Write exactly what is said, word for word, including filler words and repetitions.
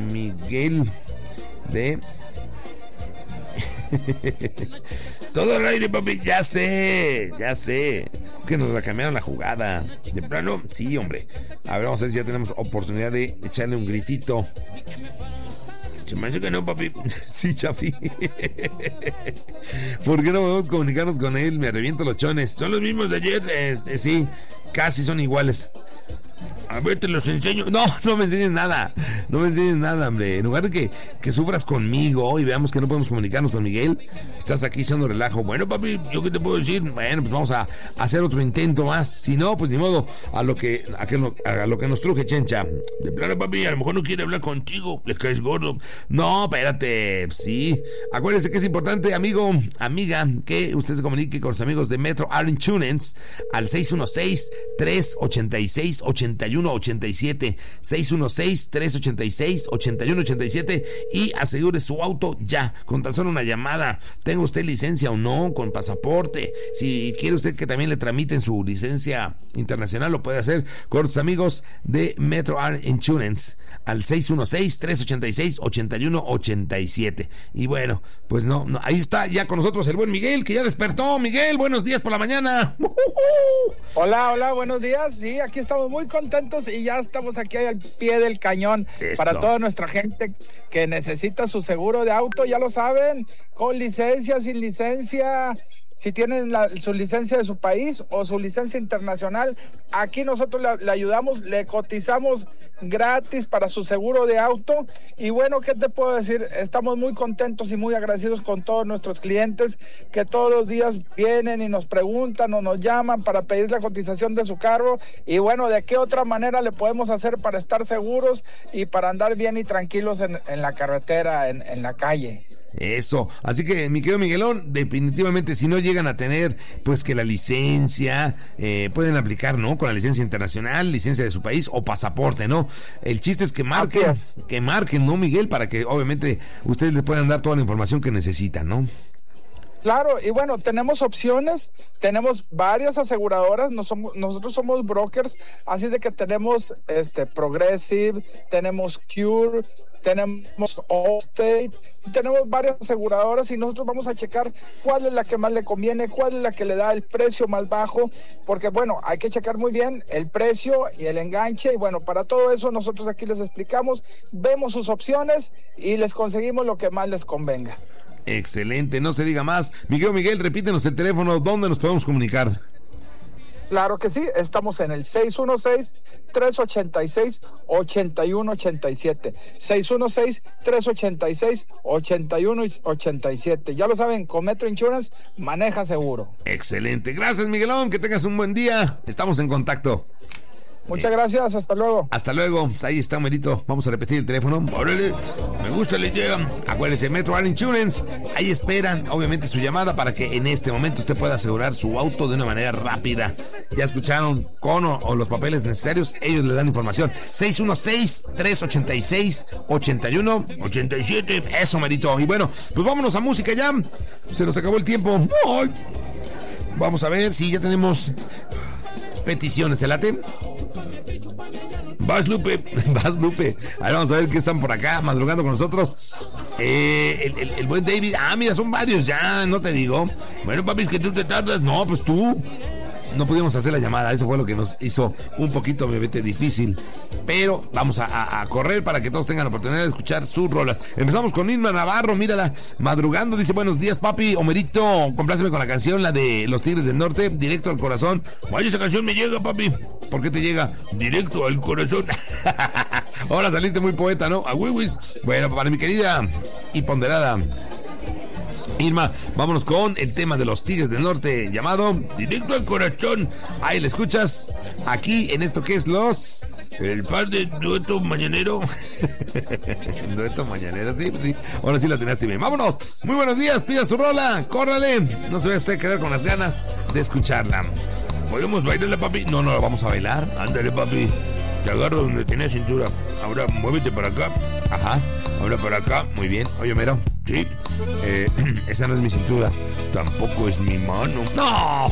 Miguel de... Todo al aire, papi, ya sé, ya sé. Es que nos la cambiaron la jugada. De plano, sí, hombre. A ver, vamos a ver si ya tenemos oportunidad de echarle un gritito. Se me hace que no, papi. Sí, Chafi. ¿Por qué no podemos comunicarnos con él? Me reviento los chones. Son los mismos de ayer. Eh, eh, sí, casi son iguales. A ver, te los enseño. No, no me enseñes nada. No me enseñes nada, hombre. En lugar de que, que sufras conmigo y veamos que no podemos comunicarnos con Miguel, estás aquí echando relajo. Bueno, papi, ¿yo qué te puedo decir? Bueno, pues vamos a hacer otro intento más. Si no, pues ni modo. A lo que, a que, a lo que nos truje, Chencha. De plano, papi, a lo mejor no quiere hablar contigo. Le caes gordo. No, espérate. Sí. Acuérdense que es importante, amigo, amiga, que usted se comunique con sus amigos de Metro Art Insurance al seis uno seis, tres ocho seis, ocho uno ocho siete, seis uno seis, tres ocho seis, ocho uno ocho siete, y asegure su auto ya, con tan solo una llamada. Tenga usted licencia o no, con pasaporte. Si quiere usted que también le tramiten su licencia internacional, lo puede hacer con sus amigos de Metro Art Insurance al seis uno seis, tres ocho seis, ocho uno ocho siete. Y bueno, pues no, no, ahí está ya con nosotros el buen Miguel, que ya despertó. Miguel, buenos días por la mañana. Hola, hola, buenos días. Sí, aquí estamos muy contentos y ya estamos aquí al pie del cañón. Eso. Para toda nuestra gente que necesita su seguro de auto, ya lo saben, con licencia, sin licencia. Si tienen la, su licencia de su país o su licencia internacional, aquí nosotros le, le ayudamos, le cotizamos gratis para su seguro de auto. Y bueno, ¿qué te puedo decir? Estamos muy contentos y muy agradecidos con todos nuestros clientes que todos los días vienen y nos preguntan o nos llaman para pedir la cotización de su carro. Y bueno, ¿de qué otra manera le podemos hacer para estar seguros y para andar bien y tranquilos en, en la carretera, en, en la calle? Eso, así que mi querido Miguelón, definitivamente si no llegan a tener pues que la licencia, eh, pueden aplicar, ¿no? Con la licencia internacional, licencia de su país o pasaporte, ¿no? El chiste es que marquen, es. que marquen, ¿no, Miguel? Para que obviamente ustedes le puedan dar toda la información que necesitan, ¿no? Claro, y bueno, tenemos opciones, tenemos varias aseguradoras, no somos, nosotros somos brokers, así de que tenemos este Progressive, tenemos Cure, tenemos Allstate, tenemos varias aseguradoras y nosotros vamos a checar cuál es la que más le conviene, cuál es la que le da el precio más bajo, porque bueno, hay que checar muy bien el precio y el enganche, y bueno, para todo eso nosotros aquí les explicamos, vemos sus opciones y les conseguimos lo que más les convenga. Excelente, no se diga más. Miguel, Miguel, repítenos el teléfono, ¿dónde nos podemos comunicar? Claro que sí, estamos en el seis uno seis, tres ocho seis, ocho uno ocho siete, seis uno seis, tres ocho seis, ocho uno ocho siete. Ya lo saben, con Metro Insurance maneja seguro. Excelente, gracias Miguelón, que tengas un buen día, estamos en contacto. Muchas gracias, hasta luego. Hasta luego, pues ahí está, Merito. Vamos a repetir el teléfono. Órale, me gusta la idea. Acuérdese, Metro Art Insurance. Ahí esperan, obviamente, su llamada para que en este momento usted pueda asegurar su auto de una manera rápida. Ya escucharon, con o, o los papeles necesarios, ellos le dan información. seis uno seis, tres ocho seis, ocho uno ocho siete. Eso, Merito. Y bueno, pues vámonos a música ya. Se nos acabó el tiempo. ¡Ay! Vamos a ver si ya tenemos peticiones. ¿Te late? Vas, Lupe, vas, Lupe. A ver, vamos a ver qué están por acá madrugando con nosotros. Eh, el, el, el buen David. Ah, mira, son varios ya, no te digo. Bueno, papi, es que tú te tardas. No, pues tú. No pudimos hacer la llamada, eso fue lo que nos hizo un poquito, bebete, difícil. Pero vamos a, a, a correr para que todos tengan la oportunidad de escuchar sus rolas. Empezamos con Irma Navarro, mírala, madrugando, dice: buenos días, papi. Homerito, compláceme con la canción, la de Los Tigres del Norte, Directo al Corazón. Vaya, esa canción me llega, papi. ¿Por qué te llega? Directo al corazón. Ahora saliste muy poeta, ¿no? A Wiwis. Bueno, para mi querida y ponderada Irma, vámonos con el tema de Los Tigres del Norte, llamado Directo al Corazón. Ahí le escuchas, aquí en esto que es los... El par de dueto mañanero. Dueto mañanero, sí, pues sí. Ahora sí la tenías bien. Vámonos, muy buenos días, pida su rola, córrale. No se vaya usted a quedar con las ganas de escucharla. ¿Podemos bailarla, papi? No, no, vamos a bailar. Ándale, papi. Te agarro donde tienes cintura. Ahora muévete para acá. Ajá. Ahora para acá. Muy bien. Oye, mero. Sí. Eh, esa no es mi cintura. Tampoco es mi mano. ¡No!